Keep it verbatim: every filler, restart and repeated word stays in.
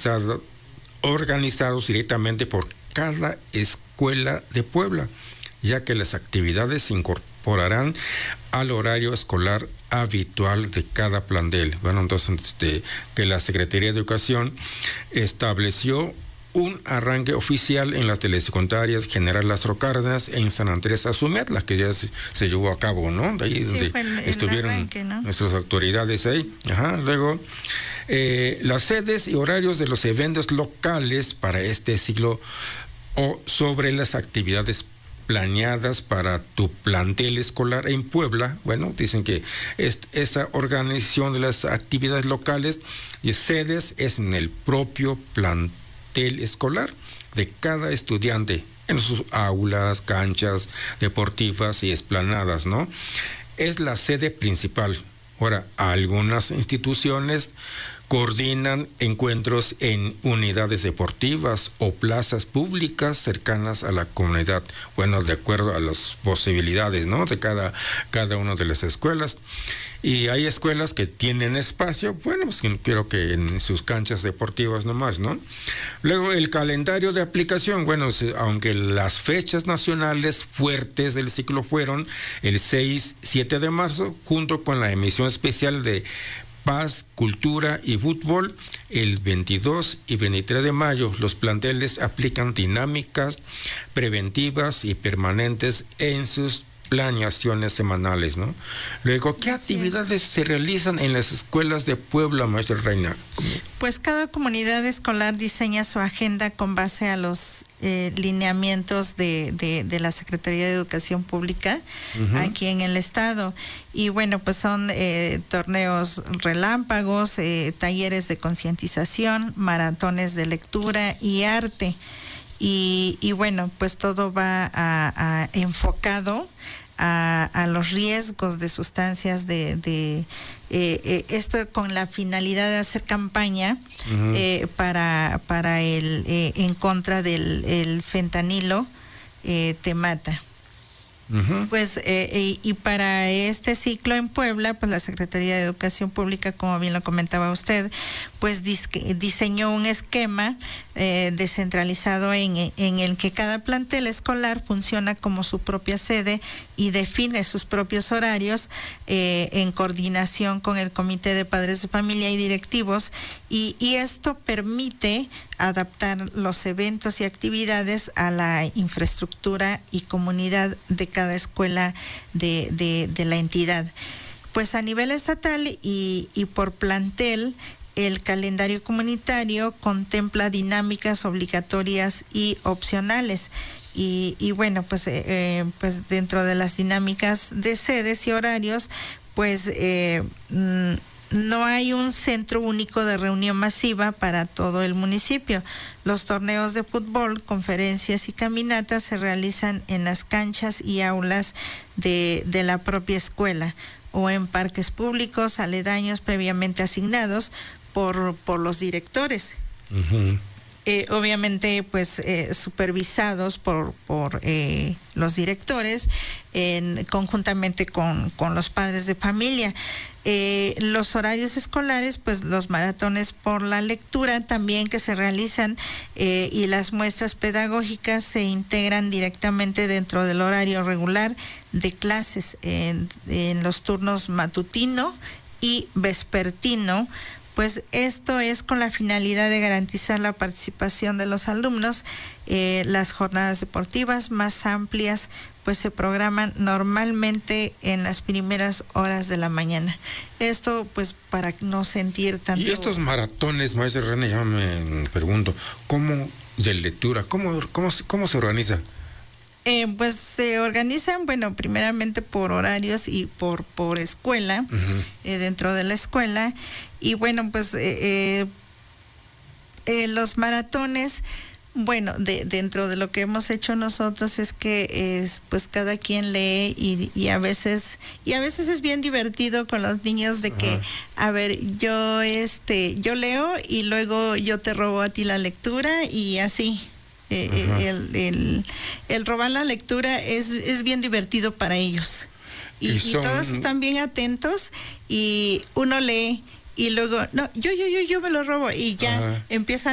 organizado, organizados directamente por cada escuela de Puebla, ya que las actividades se incorporarán al horario escolar habitual de cada plantel. Bueno, entonces este, que la Secretaría de Educación estableció un arranque oficial en las telesecundarias General Lázaro Cárdenas en San Andrés Azumetla, que ya se, se llevó a cabo, ¿no? De ahí sí, donde el, el estuvieron arranque, ¿no? Nuestras autoridades ahí. Ajá. Luego, eh, las sedes y horarios de los eventos locales para este ciclo o sobre las actividades planeadas para tu plantel escolar en Puebla. Bueno, dicen que es, esa organización de las actividades locales y sedes es en el propio plantel escolar de cada estudiante, en sus aulas, canchas deportivas y esplanadas, ¿no? Es la sede principal. Ahora, algunas instituciones coordinan encuentros en unidades deportivas o plazas públicas cercanas a la comunidad, bueno, de acuerdo a las posibilidades, ¿no?, de cada, cada una de las escuelas. Y hay escuelas que tienen espacio, bueno, pues quiero que en sus canchas deportivas nomás, ¿no? Luego, el calendario de aplicación, bueno, aunque las fechas nacionales fuertes del ciclo fueron el seis, siete de marzo, junto con la emisión especial de Paz, Cultura y Fútbol, el veintidós y veintitrés de mayo, los planteles aplican dinámicas preventivas y permanentes en sus planeaciones semanales, ¿no? Luego, ¿qué Así actividades es. se realizan en las escuelas de Puebla, maestra Reina? Pues cada comunidad escolar diseña su agenda con base a los eh, lineamientos de, de, de la Secretaría de Educación Pública uh-huh. aquí en el estado. Y bueno, pues son eh, torneos relámpagos, eh, talleres de concientización, maratones de lectura y arte. Y, y bueno, pues todo va a, a enfocado a, a los riesgos de sustancias de, de eh, eh, esto con la finalidad de hacer campaña uh-huh. eh, para para el eh, en contra del el fentanilo eh, te mata. Uh-huh. Pues eh, y, y para este ciclo en Puebla, pues la Secretaría de Educación Pública, como bien lo comentaba usted, pues disque, diseñó un esquema eh, descentralizado en, en el que cada plantel escolar funciona como su propia sede y define sus propios horarios eh, en coordinación con el Comité de Padres de Familia y directivos, y, y esto permite adaptar los eventos y actividades a la infraestructura y comunidad de cada escuela de, de, de la entidad. Pues a nivel estatal y, y por plantel, el calendario comunitario contempla dinámicas obligatorias y opcionales. Y, y bueno, pues, eh, pues dentro de las dinámicas de sedes y horarios, pues eh, mm, no hay un centro único de reunión masiva para todo el municipio. Los torneos de fútbol, conferencias y caminatas se realizan en las canchas y aulas de, de la propia escuela o en parques públicos aledaños previamente asignados por, por los directores. Uh-huh. Eh, obviamente, pues, eh, supervisados por, por eh, los directores, en, conjuntamente con, con los padres de familia. Eh, los horarios escolares, pues los maratones por la lectura también que se realizan eh, y las muestras pedagógicas se integran directamente dentro del horario regular de clases en, en los turnos matutino y vespertino. Pues esto es con la finalidad de garantizar la participación de los alumnos. Eh, las jornadas deportivas más amplias pues se programan normalmente en las primeras horas de la mañana. Esto pues para no sentir tanto... Y estos maratones, maestra René, ya me pregunto, ¿cómo de lectura, cómo, cómo, cómo se organiza? Eh, pues se organizan, bueno, primeramente por horarios y por por escuela, uh-huh. eh, dentro de la escuela, y bueno, pues eh, eh, eh, los maratones, bueno, de, dentro de lo que hemos hecho nosotros es que es, pues cada quien lee y, y a veces y a veces es bien divertido con los niños de que, uh-huh. a ver, yo este yo leo y luego yo te robo a ti la lectura y así. Eh, el, el, el robar la lectura es, es bien divertido para ellos y, y, son... y todos están bien atentos y uno lee y luego no yo yo yo yo me lo robo y ya uh-huh. empiezan